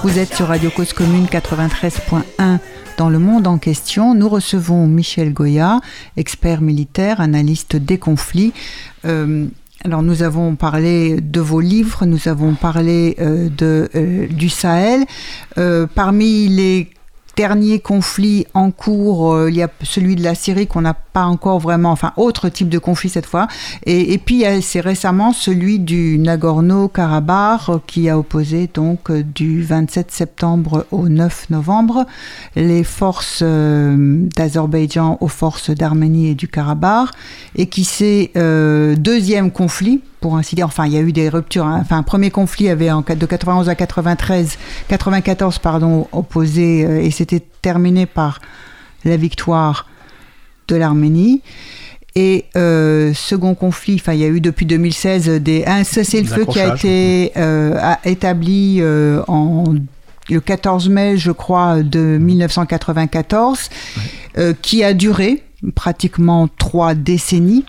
Vous êtes sur Radio Cause Commune 93.1 dans le monde en question. Nous recevons Michel Goya, expert militaire, analyste des conflits. Alors nous avons parlé de vos livres, nous avons parlé du Sahel. Parmi les derniers conflits en cours, il y a celui de la Syrie qu'on n'a pas encore vraiment, enfin autre type de conflit cette fois, et puis c'est récemment celui du Nagorno-Karabakh qui a opposé donc du 27 septembre au 9 novembre les forces d'Azerbaïdjan aux forces d'Arménie et du Karabakh, et qui c'est deuxième conflit pour ainsi dire. Enfin, il y a eu des ruptures. Hein. Enfin, un premier conflit avait de 91 à 94, opposé et c'était terminé par la victoire de l'Arménie. Et second conflit, enfin, il y a eu depuis 2016 un cessez-le-feu qui a été établi le 14 mai, je crois, de 1994, qui a duré pratiquement 3 décennies.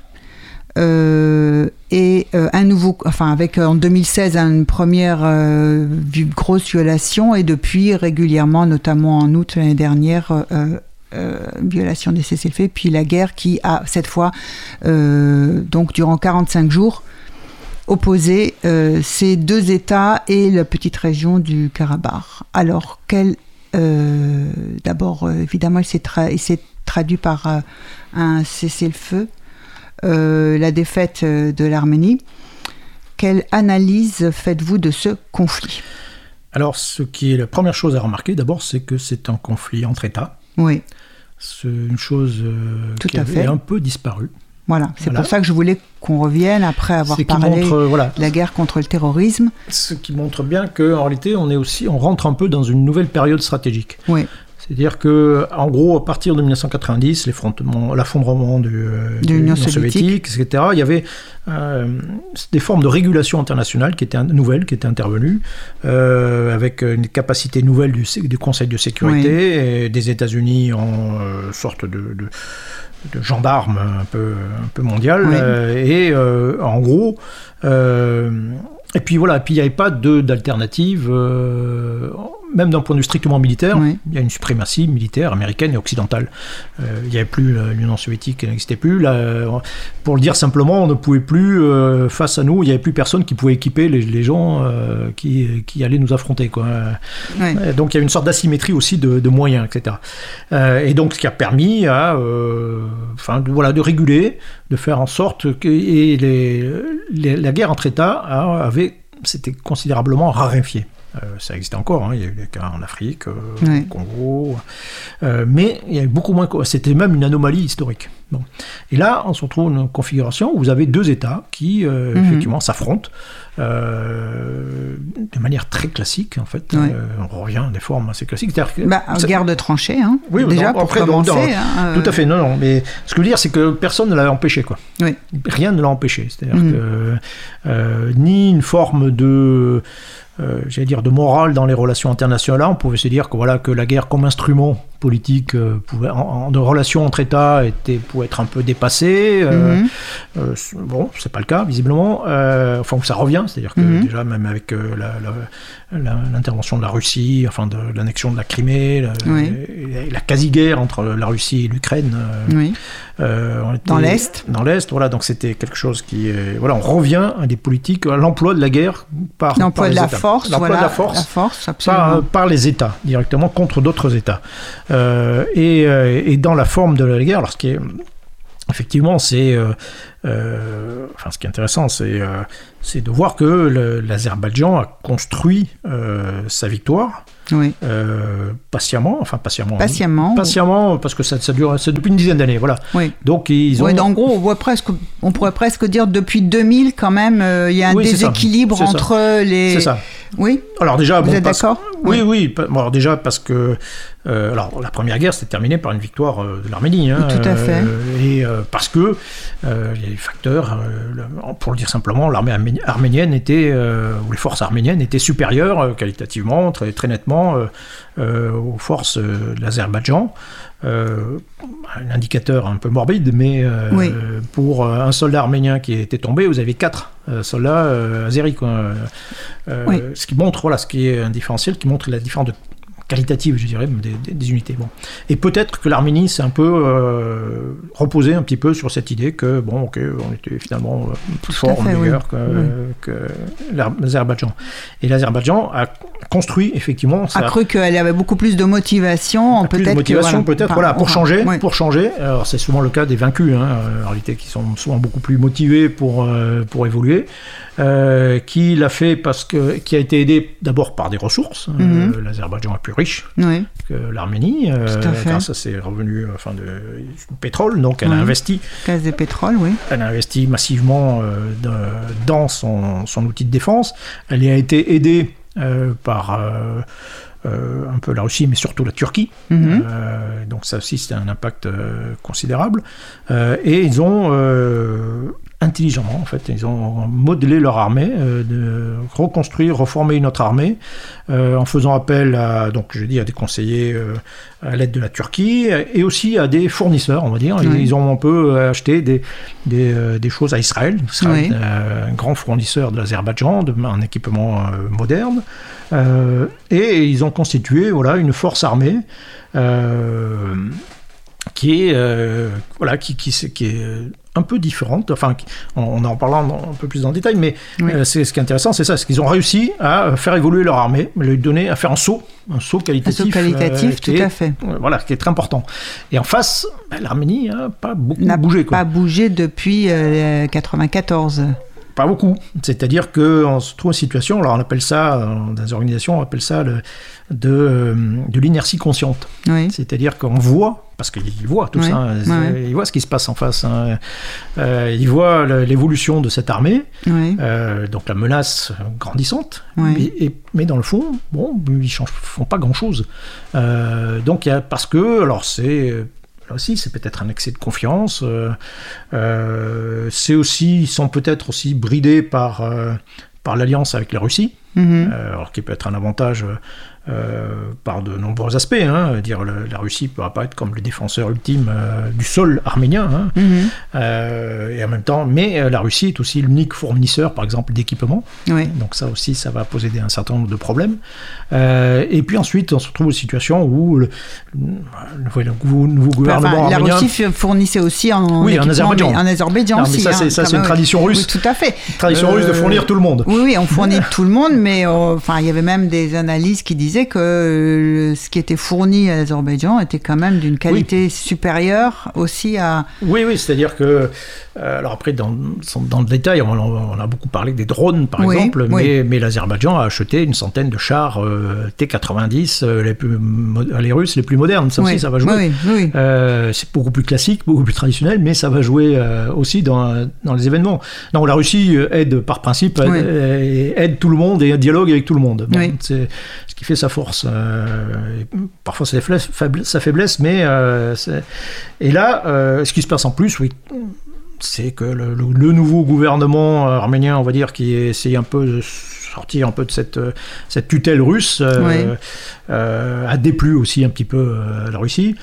Et un nouveau, enfin avec en 2016 une première grosse violation, et depuis régulièrement, notamment en août l'année dernière, violation des cessez-le-feu, puis la guerre qui a cette fois donc durant 45 jours opposé ces deux États et la petite région du Karabakh. Alors d'abord évidemment il s'est traduit par un cessez-le-feu. La défaite de l'Arménie. Quelle analyse faites-vous de ce conflit ? Alors, ce qui est la première chose à remarquer, d'abord, c'est que c'est un conflit entre États. Oui. C'est une chose qui avait un peu disparu. Voilà, c'est pour ça que je voulais qu'on revienne après avoir parlé de la guerre contre le terrorisme. Ce qui montre bien qu'en réalité, on rentre un peu dans une nouvelle période stratégique. Oui. C'est-à-dire que, en gros, à partir de 1990, l'affondrement de l'Union soviétique, etc., il y avait des formes de régulation internationale qui étaient nouvelles, qui étaient intervenues, avec une capacité nouvelle du Conseil de sécurité, et des États-Unis en sorte de gendarme un peu mondial, en gros. Et puis voilà, puis il n'y avait pas d'alternative, même d'un point de vue strictement militaire. Il y a une suprématie militaire américaine et occidentale. Il n'y avait plus l'Union soviétique, elle n'existait plus. Là, pour le dire simplement, on ne pouvait plus, face à nous, il n'y avait plus personne qui pouvait équiper les gens qui allaient nous affronter, quoi. Donc il y a une sorte d'asymétrie aussi de moyens, etc. Et donc ce qui a permis de réguler, de faire en sorte que la guerre entre États s'était considérablement raréfiée. Ça existe encore, il y a eu des cas en Afrique, au Congo, mais il y a beaucoup moins. C'était même une anomalie historique. Bon. Et là, on se retrouve dans une configuration où vous avez deux États qui, effectivement, s'affrontent de manière très classique, en fait. On revient à des formes assez classiques. Guerre de tranchées, déjà, pour commencer. Tout à fait, non, mais ce que je veux dire, c'est que personne ne l'a empêché, quoi. Oui. Rien ne l'a empêché. C'est-à-dire que ni une forme de morale dans les relations internationales. On pouvait se dire que la guerre comme instrument politique de relations entre États pouvait être un peu dépassée. Bon, c'est pas le cas, visiblement. Ça revient, c'est-à-dire que déjà, même avec l'intervention de la Russie, de l'annexion de la Crimée, la quasi-guerre entre la Russie et l'Ukraine. Dans l'Est. Dans l'Est, voilà. Donc c'était quelque chose qui on revient à des politiques, à l'emploi de la guerre par les États. L'emploi de la force, par les États, directement contre d'autres États. Et dans la forme de la guerre, alors ce qui est effectivement, ce qui est intéressant, c'est de voir que l'Azerbaïdjan a construit sa victoire. Patiemment, parce que ça dure depuis une dizaine d'années, voilà. Donc en gros, on pourrait presque dire depuis 2000 quand même, il y a un déséquilibre entre les. C'est ça. Oui. Alors déjà, vous êtes d'accord ? Oui. Alors déjà parce que la première guerre s'est terminée par une victoire de l'Arménie. Tout à fait. Et parce que il y des facteurs. Pour le dire simplement, l'armée arménienne ou les forces arméniennes étaient supérieures qualitativement, très, très nettement, aux forces de l'Azerbaïdjan. Un indicateur un peu morbide, mais pour un soldat arménien qui était tombé, vous avez 4 soldats azéris. Ce qui montre, ce qui est un différentiel, qui montre la différence qualitative, je dirais, des unités. Bon. Et peut-être que l'Arménie s'est un peu reposée un petit peu sur cette idée que, on était finalement plus fort, meilleur que l'Azerbaïdjan. Et l'Azerbaïdjan a construit, effectivement... A cru qu'elle avait beaucoup plus de motivation, pour changer. Pour changer. Alors, c'est souvent le cas des vaincus, en réalité, qui sont souvent beaucoup plus motivés pour évoluer. Qui l'a fait qui a été aidé d'abord par des ressources. L'Azerbaïdjan est plus riche que l'Arménie, grâce à ses revenus du pétrole. Donc elle a investi. Gaz de pétrole, oui. Elle a investi massivement dans son outil de défense. Elle a été aidée par un peu la Russie, mais surtout la Turquie. Donc ça aussi, c'était un impact considérable. Et ils ont intelligemment, en fait, ils ont modelé leur armée, de reconstruire, reformer une autre armée, en faisant appel à des conseillers à l'aide de la Turquie, et aussi à des fournisseurs, on va dire. Ils ont un peu acheté des choses à Israël, un grand fournisseur de l'Azerbaïdjan, un équipement moderne, et ils ont constitué une force armée qui est un peu différente, on en parlera un peu plus dans le détail, mais ce qui est intéressant, c'est ça, c'est qu'ils ont réussi à faire évoluer leur armée, à faire un saut qualitatif. Tout à fait. Qui est très important. Et en face, l'Arménie n'a pas beaucoup bougé. Pas bougé depuis 1994. Pas beaucoup. C'est-à-dire qu'on se trouve en situation, alors on appelle ça, dans les organisations, on appelle ça de l'inertie consciente. C'est-à-dire qu'on voit, parce qu'ils voient tout ça, ils voient ce qui se passe en face. Ils voient l'évolution de cette armée, donc la menace grandissante, mais dans le fond, ils font pas grand-chose. Donc, parce que, alors là aussi, c'est peut-être un excès de confiance. Ils sont peut-être aussi bridés par l'alliance avec la Russie, alors qui peut être un avantage par de nombreux aspects. La Russie ne pourra pas être comme le défenseur ultime du sol arménien. Et en même temps, mais la Russie est aussi l'unique fournisseur, par exemple, d'équipements. Donc ça aussi, ça va poser un certain nombre de problèmes. Et puis ensuite, on se retrouve une situation où le nouveau gouvernement arménien... La Russie fournissait aussi en Azerbaïdjan. En Azerbaïdjan aussi. Mais ça, c'est une tradition russe. Oui, tout à fait. Une tradition russe de fournir tout le monde. Oui, on fournit tout le monde, mais il y avait même des analyses qui disaient que ce qui était fourni à l'Azerbaïdjan était quand même d'une qualité supérieure aussi à... Oui, c'est-à-dire que... alors après, dans le détail, on a beaucoup parlé des drones, par exemple, mais l'Azerbaïdjan a acheté une centaine de chars T-90, les Russes les plus modernes. Ça aussi, ça va jouer. C'est beaucoup plus classique, beaucoup plus traditionnel, mais ça va jouer aussi dans les événements. Non, la Russie aide par principe, aide tout le monde et dialogue avec tout le monde. C'est ce qui fait sa force. Parfois, c'est sa faiblesse, mais... Et là, ce qui se passe en plus, c'est que le nouveau gouvernement arménien, on va dire, qui essaye un peu de sortir un peu de cette tutelle russe, a déplu aussi un petit peu à la Russie.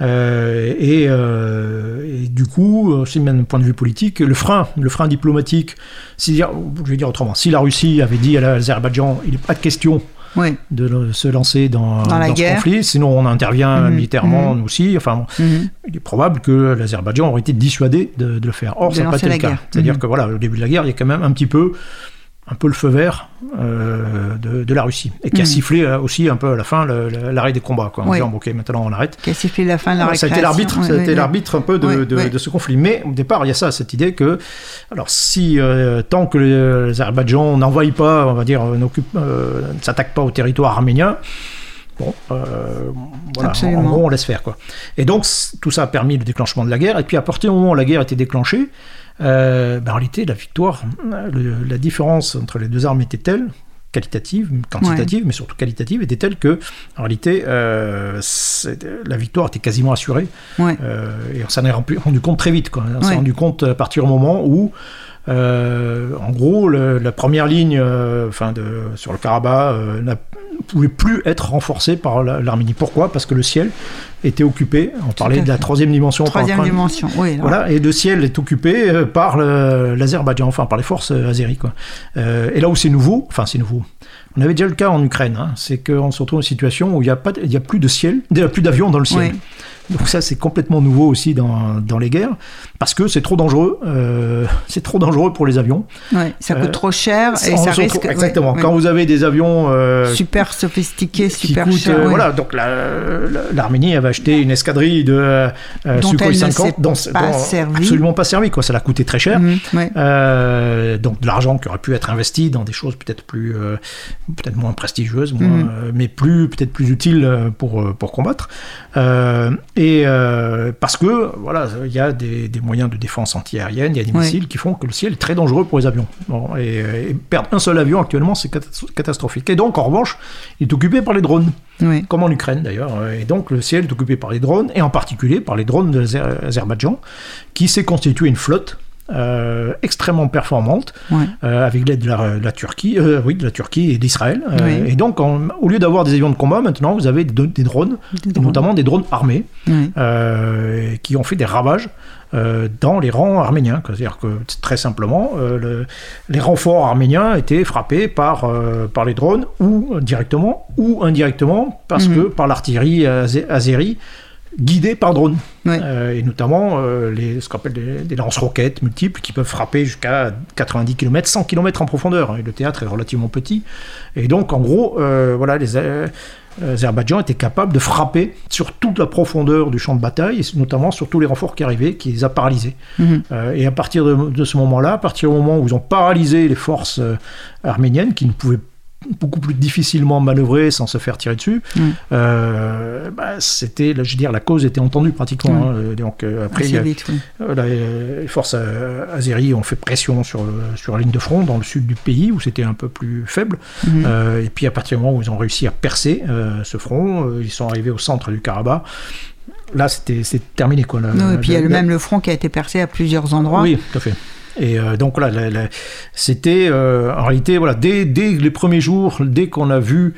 Et du coup, aussi même d'un point de vue politique, le frein diplomatique, je vais dire autrement, si la Russie avait dit à l'Azerbaïdjan, il n'est pas de question de se lancer dans ce conflit, sinon on intervient militairement nous aussi. Il est probable que l'Azerbaïdjan aurait été dissuadé de le faire. Or, ça n'a pas été le cas. C'est-à-dire que au début de la guerre, il y a quand même un peu le feu vert de la Russie, et qui a sifflé aussi un peu à la fin l'arrêt des combats, en disant maintenant on arrête. Qui a sifflé la fin de la récréation. Ça a été l'arbitre un peu de ce conflit. Mais au départ, il y a cette idée que, alors si tant que l'Azerbaïdjan n'envahit pas, on va dire, ne s'attaque pas au territoire arménien, en gros, on laisse faire, Et donc, tout ça a permis le déclenchement de la guerre. Et puis, à partir du moment où la guerre était déclenchée, en réalité, la victoire, la différence entre les deux armes était telle quantitative, mais surtout qualitative, était telle que, en réalité, la victoire était quasiment assurée. Ouais. Et on s'en est rendu compte très vite, quoi. On s'est rendu compte à partir du moment où, en gros, la première ligne sur le Karabakh ne pouvait plus être renforcée par l'Arménie. Pourquoi ? Parce que le ciel était occupé, on parlait de la troisième dimension. Oui. Voilà, et le ciel est occupé par l'Azerbaïdjan, par les forces azéries, quoi. Et là où c'est nouveau, on avait déjà le cas en Ukraine, c'est qu'on se retrouve dans une situation où il n'y a plus de ciel, plus d'avions dans le ciel. Oui. Donc ça, c'est complètement nouveau aussi dans les guerres, parce que c'est trop dangereux. C'est trop dangereux pour les avions. Ouais, ça coûte trop cher et ça risque... Exactement. Quand vous avez des avions... super sophistiqués, super chers. Voilà, donc l'Arménie avait acheté une escadrille de Sukhoi 50 absolument pas servi, quoi. Ça l'a coûté très cher. Donc de l'argent qui aurait pu être investi dans des choses peut-être moins prestigieuses, mais peut-être plus utiles pour combattre. Parce que il y a des moyens de défense anti-aérienne, il y a des missiles qui font que le ciel est très dangereux pour les avions. Bon, et perdre un seul avion actuellement, c'est catastrophique. Et donc, en revanche, il est occupé par les drones, comme en Ukraine d'ailleurs. Et donc, le ciel est occupé par les drones, et en particulier par les drones de l'Azerbaïdjan, qui s'est constitué une flotte extrêmement performante, avec l'aide de la Turquie, et d'Israël. Et donc, au lieu d'avoir des avions de combat, maintenant, vous avez des drones, notamment des drones armés, qui ont fait des ravages dans les rangs arméniens. C'est-à-dire que, très simplement, les renforts arméniens étaient frappés par les drones, ou directement, ou indirectement, par l'artillerie azérie, guidés par drone, et notamment ce qu'on appelle des lance-roquettes multiples qui peuvent frapper jusqu'à 90 km, 100 km en profondeur. Et le théâtre est relativement petit. Et donc, en gros, l'Azerbaïdjan était capable de frapper sur toute la profondeur du champ de bataille, et notamment sur tous les renforts qui arrivaient, qui les a paralysés. Et à partir de ce moment-là, à partir du moment où ils ont paralysé les forces arméniennes, qui ne pouvaient beaucoup plus difficilement manœuvrer sans se faire tirer dessus, c'était, je veux dire, la cause était entendue pratiquement. Donc après, les forces azéries ont fait pression sur la ligne de front dans le sud du pays où c'était un peu plus faible. Et puis à partir du moment où ils ont réussi à percer ce front, ils sont arrivés au centre du Karabakh. Là, c'est terminé, quoi. Et puis il y a même le front qui a été percé à plusieurs endroits. Oui, tout à fait. Et donc c'était en réalité, dès les premiers jours, dès qu'on a vu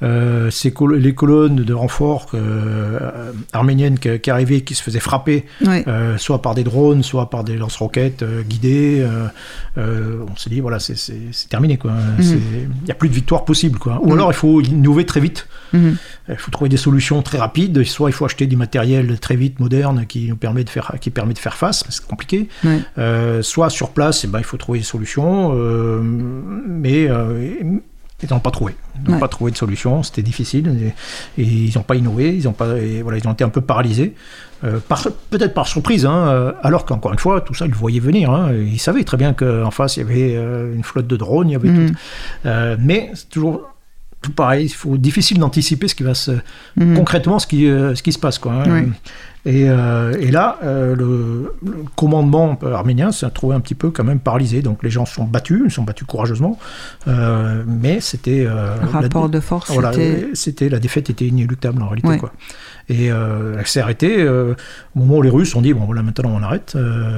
les colonnes de renforts arméniennes qui arrivaient, qui se faisaient frapper, soit par des drones, soit par des lance-roquettes guidés, on s'est dit, c'est terminé, quoi. Il n'y a plus de victoire possible, quoi. Ou alors il faut innover très vite. Il faut trouver des solutions très rapides. Soit il faut acheter du matériel très vite, moderne, qui permet de faire face, c'est compliqué. Soit sur place, il faut trouver des solutions, mais ils n'ont pas trouvé. Ils n'ont pas trouvé de solution, c'était difficile, et ils n'ont pas innové, ils ont été un peu paralysés, peut-être par surprise, alors qu'encore une fois, tout ça, ils le voyaient venir. Ils savaient très bien qu'en face, il y avait une flotte de drones, il y avait tout. Mais c'est toujours tout pareil, c'est difficile d'anticiper ce qui va concrètement ce qui se passe, quoi. Et là, le commandement arménien s'est trouvé un petit peu quand même paralysé. Donc les gens se sont battus courageusement, mais c'était rapport de force. La défaite était inéluctable en réalité, quoi. Et elle s'est arrêtée au moment où les Russes ont dit maintenant on arrête,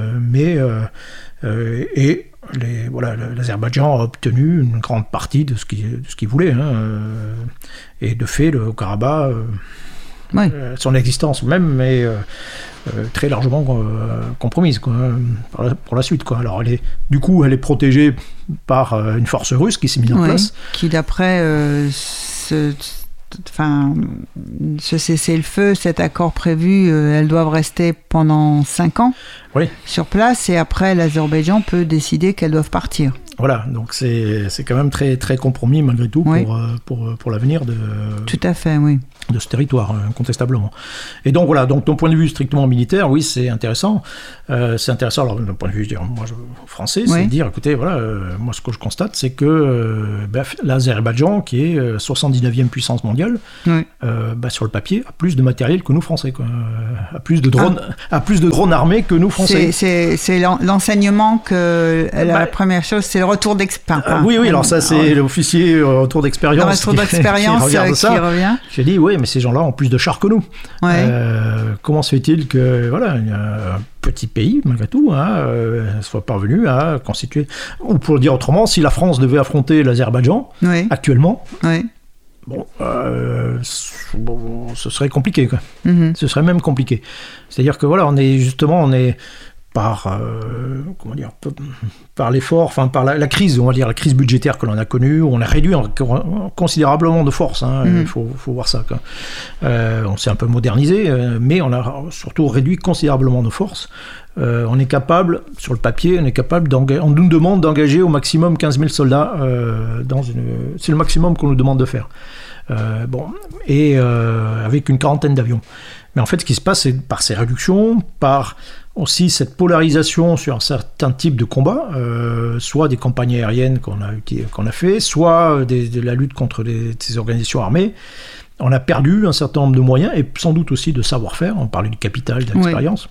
l'Azerbaïdjan a obtenu une grande partie de ce qu'il voulait, et de fait le Karabakh. Son existence même est très largement compromise, quoi, pour la suite, quoi. Alors elle est protégée par une force russe qui s'est mise en place, qui d'après ce cessez-le-feu, cet accord prévu, elles doivent rester pendant 5 ans sur place, et après l'Azerbaïdjan peut décider qu'elles doivent partir. Voilà, donc c'est quand même très, très compromis malgré tout pour l'avenir de... Tout à fait, oui. de ce territoire, incontestablement. Et donc voilà, donc d'un point de vue strictement militaire, oui, c'est intéressant. Alors d'un point de vue, français, c'est de dire, écoutez, voilà, moi ce que je constate, c'est que l'Azerbaïdjan, qui est 79e puissance mondiale, sur le papier, a plus de matériel que nous Français, quoi. A plus de drones armés que nous Français. C'est l'enseignement que la première chose, c'est le retour d'expérience. Oui, alors ça, c'est l'officier retour d'expérience. Qui revient. J'ai dit, oui, mais ces gens-là ont plus de chars que nous. Ouais. Comment se fait-il que, voilà, un petit pays, malgré tout, soit parvenu à constituer... Ou pour le dire autrement, si la France devait affronter l'Azerbaïdjan, actuellement, ce serait compliqué, quoi. Mm-hmm. Ce serait même compliqué. C'est-à-dire que, voilà, on est par l'effort, enfin par la crise, on va dire la crise budgétaire que l'on a connue, on a réduit considérablement de force, il faut voir ça, quoi. On s'est un peu modernisé, mais on a surtout réduit considérablement nos forces. On est capable, sur le papier, on nous demande d'engager au maximum 15 000 soldats, c'est le maximum qu'on nous demande de faire. Avec une quarantaine d'avions. Mais en fait, ce qui se passe, c'est par ces réductions, par aussi cette polarisation sur un certain type de combat, soit des campagnes aériennes qu'on a fait, soit de la lutte contre ces organisations armées. On a perdu un certain nombre de moyens et sans doute aussi de savoir-faire. On parlait du capital, de l'expérience,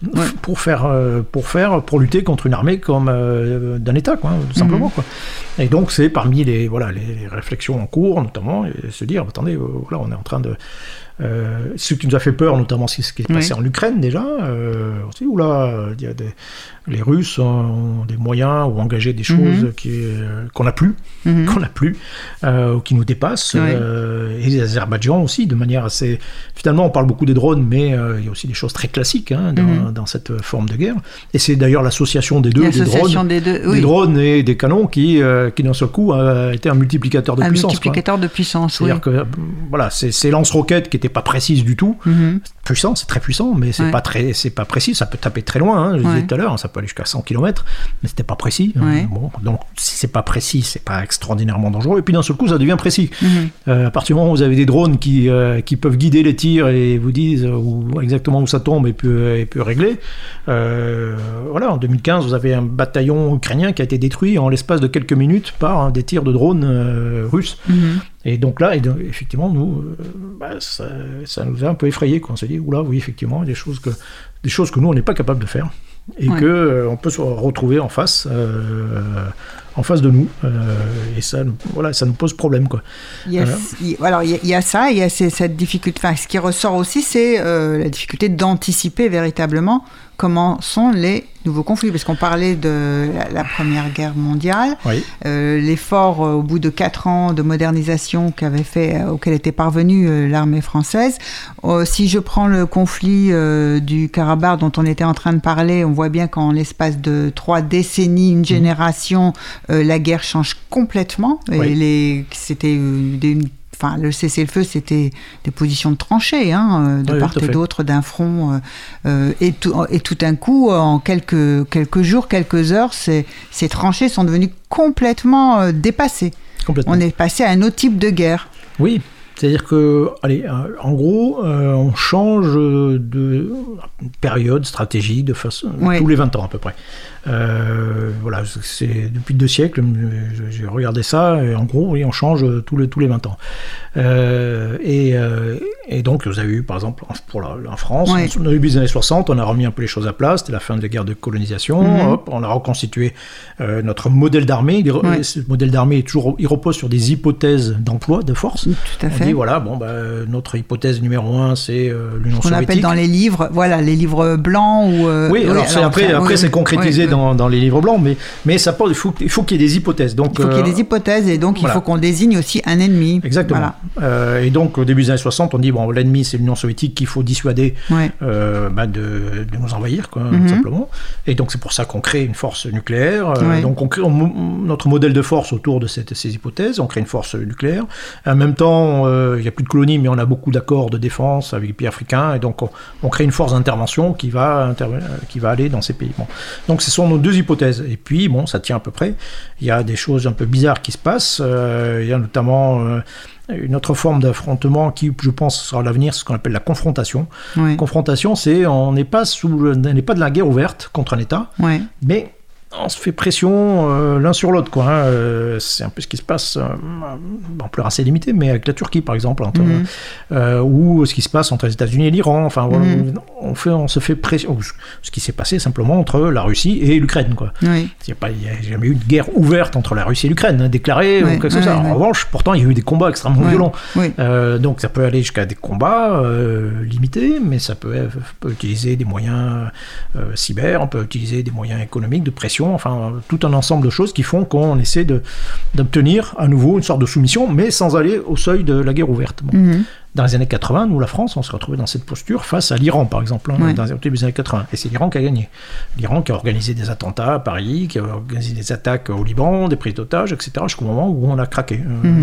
pour lutter contre une armée comme d'un État, quoi, tout simplement, quoi. Et donc c'est parmi les réflexions en cours, notamment, et se dire, attendez, là on est en train de... ce qui nous a fait peur, notamment ce qui est passé en Ukraine déjà, aussi, où là, les Russes ont des moyens ou engagé des choses qu'on n'a plus, ou qui nous dépassent, et les Azerbaïdjan aussi, de manière assez... Finalement, on parle beaucoup des drones, mais il y a aussi des choses très classiques dans cette forme de guerre. Et c'est d'ailleurs l'association des deux, des drones et des canons qui d'un seul coup, a été un multiplicateur de puissance. C'est-à-dire que, voilà, ces lance-roquettes qui n'étaient pas précises du tout, puissant, c'est très puissant, mais c'est pas précis, ça peut taper très loin, je disais tout à l'heure, ça peut aller jusqu'à 100 km, mais c'était pas précis. Donc, si c'est pas précis, c'est pas extraordinairement dangereux, et puis d'un seul coup, ça devient précis. À partir du moment où vous avez des drones qui peuvent guider les tirs et vous disent exactement où ça tombe et peut régler, en 2015, vous avez un bataillon ukrainien qui a été détruit en l'espace de quelques minutes par des tirs de drones russes. Et donc là, effectivement, nous, ça nous a un peu effrayés, quoi. On s'est dit, oula, oui, effectivement, il y a des choses que nous, on n'est pas capable de faire, et qu'on peut se retrouver en face de nous, et ça nous pose problème, quoi. Alors, il y a ça, il y a cette difficulté. Enfin, ce qui ressort aussi, c'est la difficulté d'anticiper véritablement comment sont les nouveaux conflits, parce qu'on parlait de la Première Guerre mondiale, l'effort au bout de 4 ans de modernisation auquel était parvenue l'armée française. Si je prends le conflit du Karabakh dont on était en train de parler, on voit bien qu'en l'espace de 3 décennies, une génération, la guerre change complètement. Et le cessez-le-feu, c'était des positions de tranchées, de part et d'autre d'un front. Et tout d'un coup, en quelques jours, quelques heures, ces tranchées sont devenues complètement dépassées. On est passé à un autre type de guerre. Oui. C'est-à-dire que, en gros, on change de période, stratégie, de façon tous les 20 ans à peu près. C'est depuis 2 siècles, j'ai regardé ça, et en gros, on change tous les 20 ans. Et donc, vous avez eu, par exemple, en France, au début des années 60, on a remis un peu les choses à plat, c'était la fin de la guerre de colonisation, on a reconstitué notre modèle d'armée. Ce modèle d'armée, il repose sur des hypothèses d'emploi, de force. Tout à fait. Notre hypothèse numéro 1, c'est l'Union soviétique. On appelle dans les livres, les livres blancs. Après c'est concrétisé dans les livres blancs, mais ça il faut qu'il y ait des hypothèses. Donc, il faut qu'il y ait des hypothéses, et donc il faut qu'on désigne aussi un ennemi. Exactement. Et donc, au début des années 60, on dit, l'ennemi, c'est l'Union soviétique qu'il faut dissuader de nous envahir, quoi, tout simplement. Et donc, c'est pour ça qu'on crée une force nucléaire. Donc, on crée notre modèle de force autour de ces hypothèses. On crée une force nucléaire. En même temps, il n'y a plus de colonies, mais on a beaucoup d'accords de défense avec les pays africains, et donc on crée une force d'intervention qui va aller dans ces pays. Donc ce sont nos deux hypothèses. Et puis, bon, ça tient à peu près. Il y a des choses un peu bizarres qui se passent. Il y a notamment une autre forme d'affrontement qui, je pense, sera à l'avenir, c'est ce qu'on appelle la confrontation. Oui. Confrontation, c'est on n'est pas de la guerre ouverte contre un État, mais on se fait pression l'un sur l'autre, quoi. C'est un peu ce qui se passe, ampleur assez limitée, mais avec la Turquie, par exemple, ou ce qui se passe entre les États-Unis et l'Iran. Enfin, voilà, on se fait pression. Ce qui s'est passé simplement entre la Russie et l'Ukraine, quoi. Oui. Il n'y a jamais eu de guerre ouverte entre la Russie et l'Ukraine, déclarée ou quelque chose comme ça. En revanche, pourtant, il y a eu des combats extrêmement violents. Oui. Donc, ça peut aller jusqu'à des combats limités, mais ça peut utiliser des moyens cyber, on peut utiliser des moyens économiques de pression. Enfin, tout un ensemble de choses qui font qu'on essaie d'obtenir à nouveau une sorte de soumission, mais sans aller au seuil de la guerre ouverte. Bon. Dans les années 80, nous, la France, on s'est retrouvé dans cette posture face à l'Iran, par exemple, dans les début des années 80. Et c'est l'Iran qui a gagné. L'Iran qui a organisé des attentats à Paris, qui a organisé des attaques au Liban, des prises d'otages, etc., jusqu'au moment où on a craqué.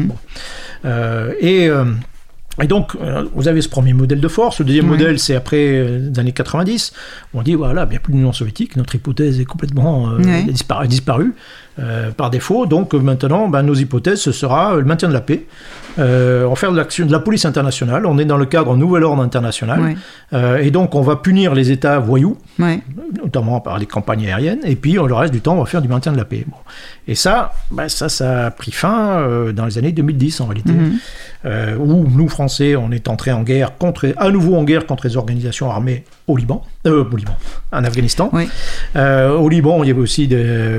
Et donc, vous avez ce premier modèle de force. Le deuxième modèle, c'est après les années 90. On dit, voilà, il n'y a plus d'Union soviétique. Notre hypothèse est complètement disparue par défaut. Donc, maintenant, nos hypothèses, ce sera le maintien de la paix. On va faire de la police internationale. On est dans le cadre d'un nouvel ordre international. Et donc, on va punir les États voyous, notamment par les campagnes aériennes. Et puis, le reste du temps, on va faire du maintien de la paix. Bon. Et ça a pris fin dans les années 2010, en réalité. Où nous, Français, on est entrés à nouveau en guerre contre les organisations armées en Afghanistan. Au Liban, il y avait aussi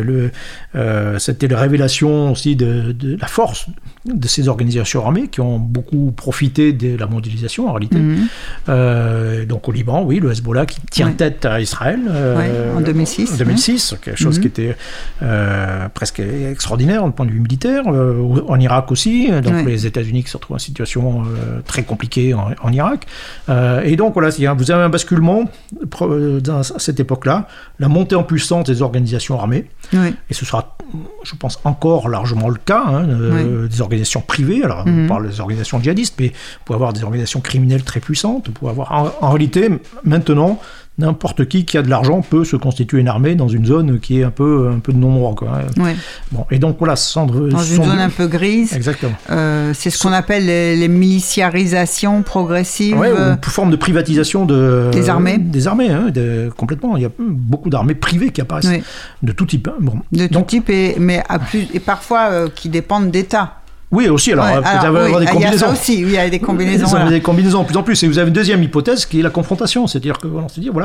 c'était la révélation aussi de la force de ces organisations armées qui ont beaucoup profité de la mondialisation, en réalité. Donc au Liban, le Hezbollah qui tient tête à Israël. En 2006. En 2006, quelque chose qui était presque extraordinaire du point de vue militaire. En Irak aussi, donc les États-Unis qui se retrouvent en situation très compliquée en Irak. Et donc voilà, vous avez un basculement à cette époque-là, la montée en puissance des organisations armées. Et ce sera, je pense, encore largement le cas, des organisations privées. Alors, on parle des organisations djihadistes, mais vous pouvez avoir des organisations criminelles très puissantes. Vous pouvez avoir, en réalité, maintenant, n'importe qui a de l'argent peut se constituer une armée dans une zone qui est un peu de non-droit, quoi. Bon, et donc voilà, dans une zone un peu grise. Exactement. C'est ce qu'on appelle les miliciarisations progressives. Ou une forme de privatisation des armées. Des armées, complètement. Il y a beaucoup d'armées privées qui apparaissent de tout type. Tout type, mais parfois qui dépendent d'États. Oui, aussi, alors vous allez avoir des combinaisons. Il y a ça aussi, il y a des combinaisons. Vous avez des combinaisons de plus en plus. Et vous avez une deuxième hypothèse qui est la confrontation. C'est-à-dire qu'on se dit,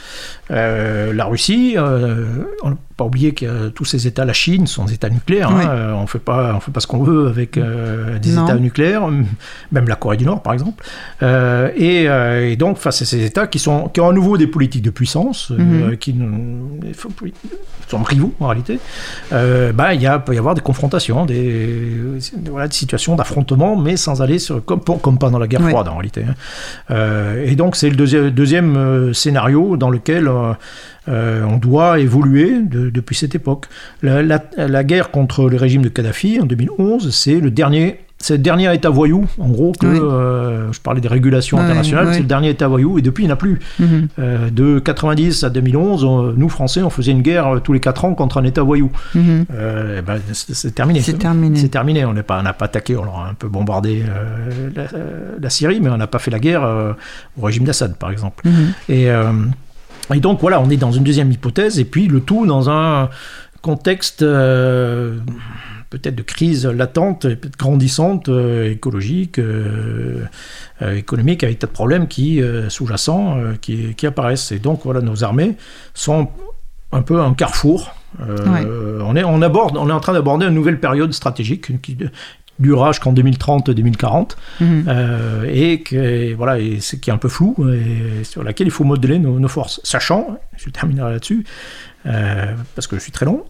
la Russie, on n'a pas oublié que tous ces États, la Chine, sont des États nucléaires. On ne fait pas ce qu'on veut avec des États nucléaires, même la Corée du Nord, par exemple. Et donc, face à ces États qui ont à nouveau des politiques de puissance, qui sont rivaux, en réalité, il peut y avoir des confrontations, des situations d'affrontement, mais sans aller comme pendant la guerre froide, en réalité. Et donc, c'est le deuxième scénario dans lequel on doit évoluer depuis cette époque. La guerre contre le régime de Kadhafi, en 2011, c'est le dernier État voyou, en gros, je parlais des régulations internationales, c'est le dernier État voyou, et depuis, il n'y en a plus. De 90 à 2011, nous, Français, on faisait une guerre tous les 4 ans contre un État voyou. C'est terminé. C'est terminé. On n'a pas attaqué, on a un peu bombardé la Syrie, mais on n'a pas fait la guerre au régime d'Assad, par exemple. Et donc, voilà, on est dans une deuxième hypothèse, et puis le tout dans un contexte peut-être de crise latente, peut-être grandissante, écologique, économique, avec tas de problèmes sous-jacents qui apparaissent. Et donc, voilà, nos armées sont un peu un carrefour. On est en train d'aborder une nouvelle période stratégique qui durera jusqu'en 2030-2040, et qui est un peu flou, et sur laquelle il faut modeler nos forces. Sachant, je terminerai là-dessus, parce que je suis très long,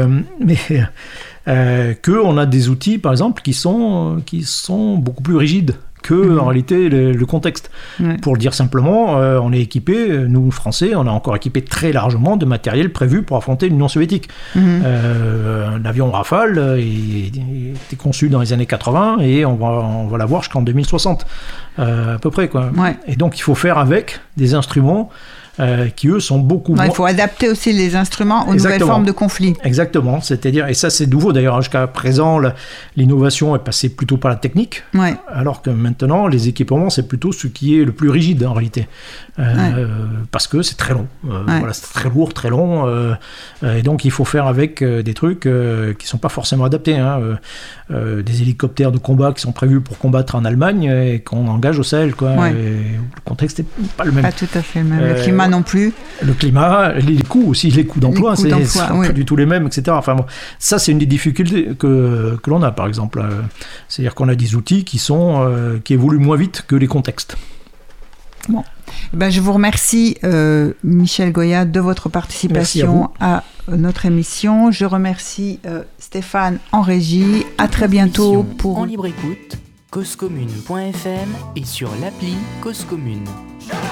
qu'on a des outils, par exemple, qui sont beaucoup plus rigides que, en réalité, le contexte. Pour le dire simplement, on est équipé, nous, Français, on a encore équipé très largement de matériel prévu pour affronter l'Union soviétique. L'avion Rafale il était conçu dans les années 80 et on va l'avoir jusqu'en 2060, à peu près, quoi. Et donc, il faut faire avec des instruments qui eux sont beaucoup moins... Il faut adapter aussi les instruments aux nouvelles formes de conflit. Exactement, c'est-à-dire, et ça c'est nouveau d'ailleurs, jusqu'à présent l'innovation est passée plutôt par la technique, alors que maintenant les équipements c'est plutôt ce qui est le plus rigide en réalité, parce que c'est très long, voilà, c'est très lourd, très long, et donc il faut faire avec des trucs qui ne sont pas forcément adaptés, des hélicoptères de combat qui sont prévus pour combattre en Allemagne et qu'on engage au Sahel, quoi. Et le contexte n'est pas le même. Pas tout à fait le même. Le climat non plus. Le climat, les coûts aussi, les coûts d'emploi, c'est pas du tout les mêmes, etc. Enfin bon, ça c'est une des difficultés que l'on a, par exemple. C'est-à-dire qu'on a des outils qui évoluent moins vite que les contextes. Bon. Je vous remercie, Michel Goya, de votre participation à notre émission. Je remercie Stéphane en régie. À très bientôt pour... En libre écoute, causecommune.fm et sur l'appli Cause Commune.